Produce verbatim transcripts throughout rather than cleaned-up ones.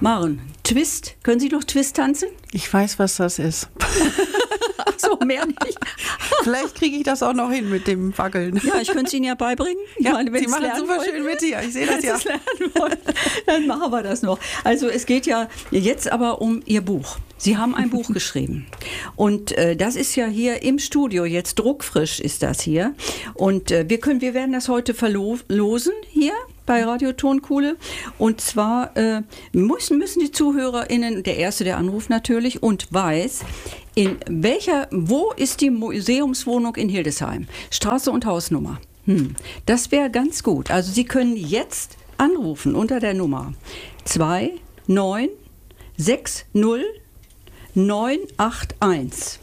Maren, Twist, können Sie noch Twist tanzen? Ich weiß, was das ist. Ach so, mehr nicht. Vielleicht kriege ich das auch noch hin mit dem Wackeln. Ja, ich könnte es Ihnen ja beibringen. Ich ja, meine, wenn Sie machen es super wollen, schön mit dir. Ich sehe das ja. Lernen wollen, dann machen wir das noch. Also es geht ja jetzt aber um Ihr Buch. Sie haben ein Buch geschrieben und äh, das ist ja hier im Studio, jetzt druckfrisch ist das hier und äh, wir können, wir werden das heute verlosen hier bei Radio Tonkuhle und zwar äh, müssen, müssen die ZuhörerInnen, der Erste, der anruft natürlich und weiß, in welcher, wo ist die Museumswohnung in Hildesheim? Straße und Hausnummer. Hm, das wäre ganz gut. Also Sie können jetzt anrufen unter der Nummer zwei neun sechs null neun acht eins.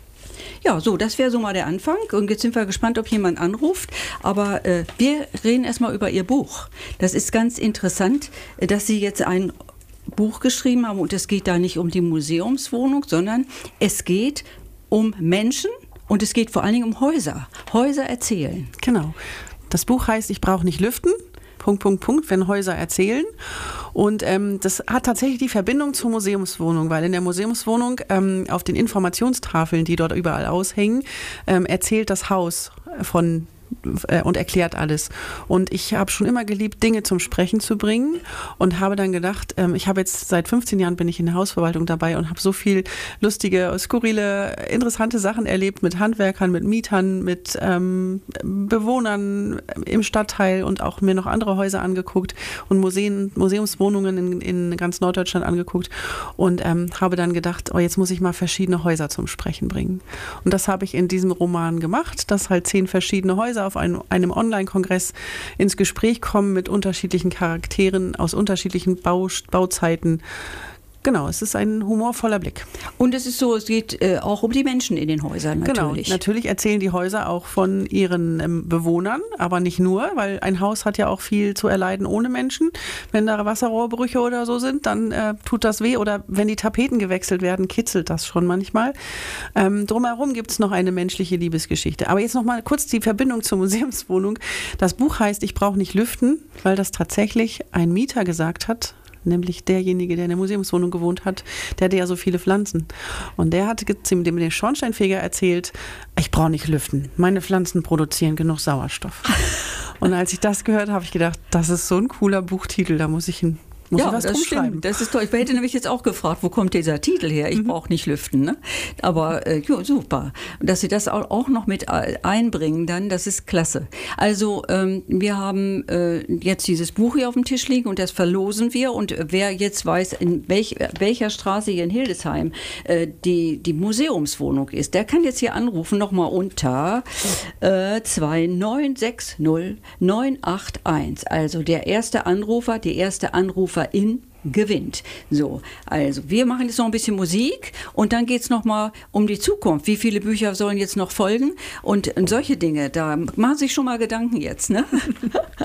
Ja, so, das wäre so mal der Anfang. Und jetzt sind wir gespannt, ob jemand anruft. Aber äh, wir reden erstmal über Ihr Buch. Das ist ganz interessant, dass Sie jetzt ein Buch geschrieben haben. Und es geht da nicht um die Museumswohnung, sondern es geht um Menschen und es geht vor allen Dingen um Häuser. Häuser erzählen. Genau. Das Buch heißt Ich brauche nicht lüften. Punkt, Punkt, Punkt, wenn Häuser erzählen. Und ähm, das hat tatsächlich die Verbindung zur Museumswohnung, weil in der Museumswohnung ähm, auf den Informationstafeln, die dort überall aushängen, ähm, erzählt das Haus von und erklärt alles. Und ich habe schon immer geliebt, Dinge zum Sprechen zu bringen und habe dann gedacht, ähm, ich habe jetzt seit fünfzehn Jahren bin ich in der Hausverwaltung dabei und habe so viel lustige, skurrile, interessante Sachen erlebt mit Handwerkern, mit Mietern, mit ähm, Bewohnern im Stadtteil und auch mir noch andere Häuser angeguckt und Museen, Museumswohnungen in, in ganz Norddeutschland angeguckt und ähm, habe dann gedacht, oh, jetzt muss ich mal verschiedene Häuser zum Sprechen bringen. Und das habe ich in diesem Roman gemacht, dass halt zehn verschiedene Häuser auf einem, einem Online-Kongress ins Gespräch kommen mit unterschiedlichen Charakteren aus unterschiedlichen Bau, Bauzeiten. Genau, es ist ein humorvoller Blick. Und es ist so, es geht äh, auch um die Menschen in den Häusern natürlich. Genau, natürlich erzählen die Häuser auch von ihren ähm, Bewohnern, aber nicht nur, weil ein Haus hat ja auch viel zu erleiden ohne Menschen. Wenn da Wasserrohrbrüche oder so sind, dann äh, tut das weh. Oder wenn die Tapeten gewechselt werden, kitzelt das schon manchmal. Ähm, drumherum gibt es noch eine menschliche Liebesgeschichte. Aber jetzt noch mal kurz die Verbindung zur Museumswohnung. Das Buch heißt Ich brauche nicht lüften, weil das tatsächlich ein Mieter gesagt hat, nämlich derjenige, der in der Museumswohnung gewohnt hat, der hatte ja so viele Pflanzen. Und der hat dem, dem den Schornsteinfeger erzählt, ich brauche nicht lüften, meine Pflanzen produzieren genug Sauerstoff. Und als ich das gehört habe, habe ich gedacht, das ist so ein cooler Buchtitel, da muss ich hin. Muss ja, ich was das stimmt. Das ist toll. Ich hätte nämlich jetzt auch gefragt, wo kommt dieser Titel her? Ich mhm. brauche nicht lüften. Ne? Aber äh, jo, super. Dass Sie das auch noch mit einbringen, dann, das ist klasse. Also ähm, wir haben äh, jetzt dieses Buch hier auf dem Tisch liegen und das verlosen wir. Und wer jetzt weiß, in welch, welcher Straße hier in Hildesheim äh, die, die Museumswohnung ist, der kann jetzt hier anrufen, nochmal unter äh, zwei neun sechs null neun acht eins. Also der erste Anrufer, die erste Anrufer in gewinnt. So, also wir machen jetzt noch ein bisschen Musik und dann geht es nochmal um die Zukunft. Wie viele Bücher sollen jetzt noch folgen? Und solche Dinge, da machen Sie sich schon mal Gedanken jetzt, ne?